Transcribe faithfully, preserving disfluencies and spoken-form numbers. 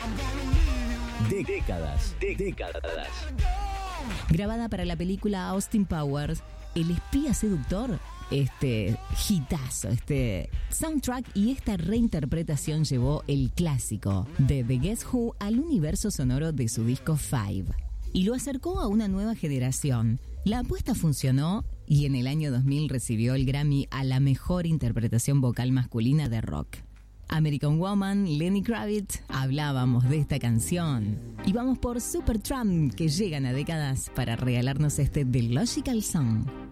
Décadas, décadas. Grabada para la película Austin Powers, El espía seductor, este hitazo, este soundtrack y esta reinterpretación llevó el clásico de The Guess Who al universo sonoro de su disco Five y lo acercó a una nueva generación. La apuesta funcionó y en el año dos mil recibió el Grammy a la mejor interpretación vocal masculina de rock. American Woman, Lenny Kravitz, hablábamos de esta canción. Y vamos por Supertramp, que llegan a décadas para regalarnos este The Logical Song.